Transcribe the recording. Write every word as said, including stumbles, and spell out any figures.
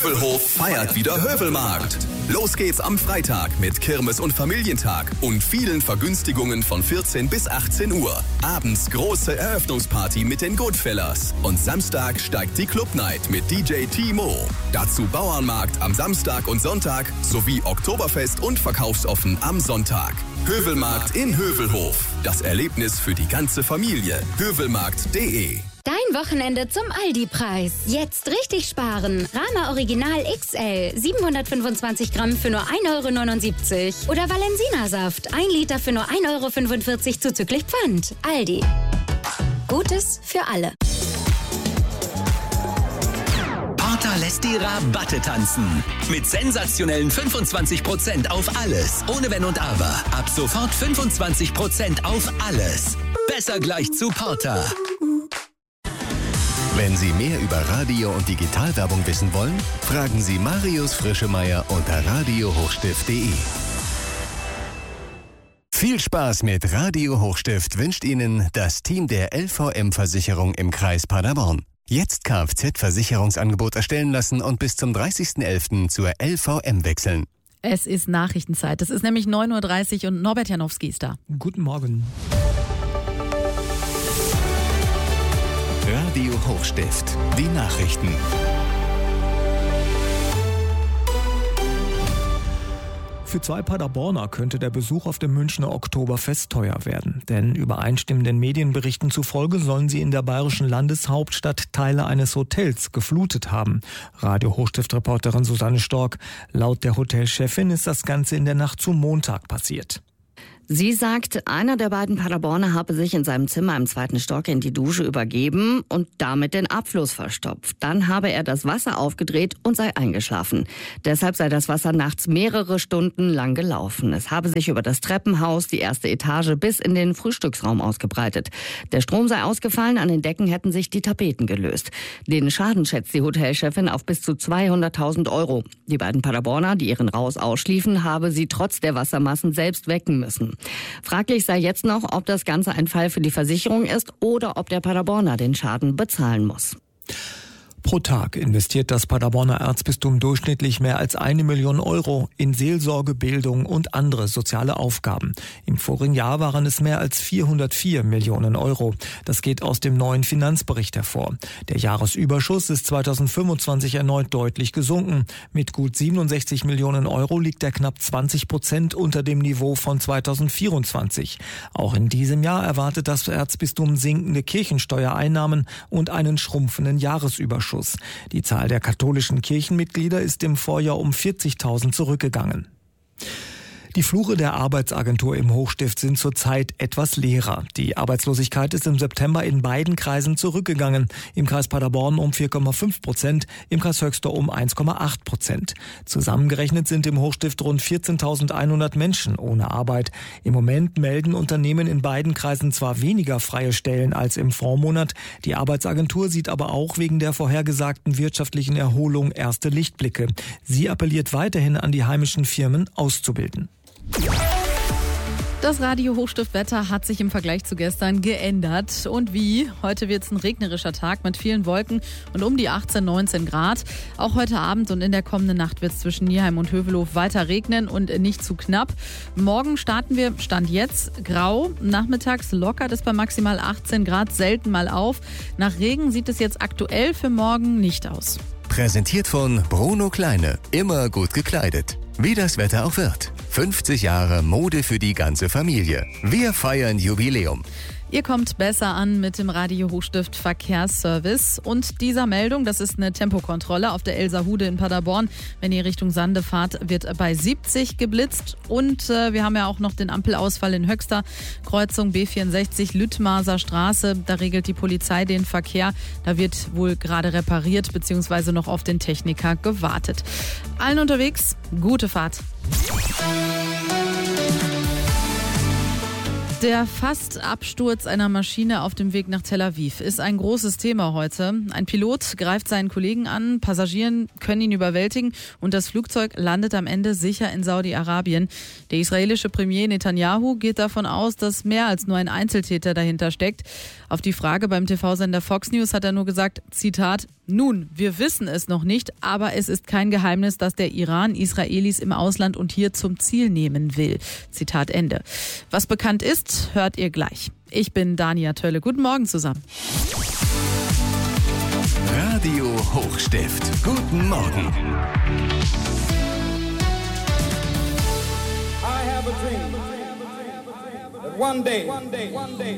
Hövelhof feiert wieder Hövelmarkt. Los geht's am Freitag mit Kirmes- und Familientag und vielen Vergünstigungen von vierzehn bis achtzehn Uhr. Abends große Eröffnungsparty mit den Goodfellas. Und Samstag steigt die Club Night mit D J Timo. Dazu Bauernmarkt am Samstag und Sonntag sowie Oktoberfest und verkaufsoffen am Sonntag. Hövelmarkt in Hövelhof. Das Erlebnis für die ganze Familie. hövelmarkt punkt de. Dein Wochenende zum Aldi-Preis. Jetzt richtig sparen. Rama Original X L siebenhundertfünfundzwanzig Gramm für nur ein Euro neunundsiebzig. Oder Valensina-Saft ein Liter für nur ein Euro fünfundvierzig zuzüglich Pfand. Aldi. Gutes für alle. Porter lässt die Rabatte tanzen. Mit sensationellen fünfundzwanzig Prozent auf alles. Ohne Wenn und Aber. Ab sofort fünfundzwanzig Prozent auf alles. Besser gleich zu Porter. Wenn Sie mehr über Radio- und Digitalwerbung wissen wollen, fragen Sie Marius Frischemeier unter radio hochstift punkt de. Viel Spaß mit Radio Hochstift wünscht Ihnen das Team der L V M-Versicherung im Kreis Paderborn. Jetzt Kfz-Versicherungsangebot erstellen lassen und bis zum dreißigsten elften zur L V M wechseln. Es ist Nachrichtenzeit. Es ist nämlich neun Uhr dreißig und Norbert Janowski ist da. Guten Morgen. Radio Hochstift, die Nachrichten. Für zwei Paderborner könnte der Besuch auf dem Münchner Oktoberfest teuer werden. Denn übereinstimmenden Medienberichten zufolge sollen sie in der bayerischen Landeshauptstadt Teile eines Hotels geflutet haben. Radio Hochstift-Reporterin Susanne Stork. Laut der Hotelchefin ist das Ganze in der Nacht zum Montag passiert. Sie sagt, einer der beiden Paderborner habe sich in seinem Zimmer im zweiten Stock in die Dusche übergeben und damit den Abfluss verstopft. Dann habe er das Wasser aufgedreht und sei eingeschlafen. Deshalb sei das Wasser nachts mehrere Stunden lang gelaufen. Es habe sich über das Treppenhaus, die erste Etage bis in den Frühstücksraum ausgebreitet. Der Strom sei ausgefallen, an den Decken hätten sich die Tapeten gelöst. Den Schaden schätzt die Hotelchefin auf bis zu zweihunderttausend Euro. Die beiden Paderborner, die ihren Raus ausschliefen, habe sie trotz der Wassermassen selbst wecken müssen. Fraglich sei jetzt noch, ob das Ganze ein Fall für die Versicherung ist oder ob der Paderborner den Schaden bezahlen muss. Pro Tag investiert das Paderborner Erzbistum durchschnittlich mehr als eine Million Euro in Seelsorge, Bildung und andere soziale Aufgaben. Im vorigen Jahr waren es mehr als vierhundertvier Millionen Euro. Das geht aus dem neuen Finanzbericht hervor. Der Jahresüberschuss ist zweitausendfünfundzwanzig erneut deutlich gesunken. Mit gut siebenundsechzig Millionen Euro liegt er knapp zwanzig Prozent unter dem Niveau von zweitausendvierundzwanzig. Auch in diesem Jahr erwartet das Erzbistum sinkende Kirchensteuereinnahmen und einen schrumpfenden Jahresüberschuss. Die Zahl der katholischen Kirchenmitglieder ist im Vorjahr um vierzigtausend zurückgegangen. Die Flure der Arbeitsagentur im Hochstift sind zurzeit etwas leerer. Die Arbeitslosigkeit ist im September in beiden Kreisen zurückgegangen. Im Kreis Paderborn um vier Komma fünf Prozent, im Kreis Höxter um eins Komma acht Prozent. Zusammengerechnet sind im Hochstift rund vierzehntausendeinhundert Menschen ohne Arbeit. Im Moment melden Unternehmen in beiden Kreisen zwar weniger freie Stellen als im Vormonat. Die Arbeitsagentur sieht aber auch wegen der vorhergesagten wirtschaftlichen Erholung erste Lichtblicke. Sie appelliert weiterhin an die heimischen Firmen auszubilden. Das Radio Hochstift-Wetter hat sich im Vergleich zu gestern geändert. Und wie? Heute wird es ein regnerischer Tag mit vielen Wolken und um die achtzehn, neunzehn Grad. Auch heute Abend und in der kommenden Nacht wird es zwischen Nierheim und Hövelhof weiter regnen und nicht zu knapp. Morgen starten wir, Stand jetzt, grau. Nachmittags lockert es bei maximal achtzehn Grad selten mal auf. Nach Regen sieht es jetzt aktuell für morgen nicht aus. Präsentiert von Bruno Kleine. Immer gut gekleidet. Wie das Wetter auch wird. fünfzig Jahre Mode für die ganze Familie. Wir feiern Jubiläum. Ihr kommt besser an mit dem Radio Hochstift Verkehrsservice. Und dieser Meldung, das ist eine Tempokontrolle auf der Elserhude in Paderborn. Wenn ihr Richtung Sande fahrt, wird bei siebzig geblitzt. Und äh, wir haben ja auch noch den Ampelausfall in Höxter. Kreuzung B vierundsechzig Lüttmaser Straße. Da regelt die Polizei den Verkehr. Da wird wohl gerade repariert bzw. noch auf den Techniker gewartet. Allen unterwegs, gute Fahrt. Der Fast-Absturz einer Maschine auf dem Weg nach Tel Aviv ist ein großes Thema heute. Ein Pilot greift seinen Kollegen an, Passagiere können ihn überwältigen und das Flugzeug landet am Ende sicher in Saudi-Arabien. Der israelische Premier Netanyahu geht davon aus, dass mehr als nur ein Einzeltäter dahinter steckt. Auf die Frage beim T V-Sender Fox News hat er nur gesagt, Zitat, Nun, wir wissen es noch nicht, aber es ist kein Geheimnis, dass der Iran Israelis im Ausland und hier zum Ziel nehmen will. Zitat Ende. Was bekannt ist, hört ihr gleich. Ich bin Dania Tölle. Guten Morgen zusammen. Radio Hochstift. Guten Morgen. I have a dream that one day, one day, one day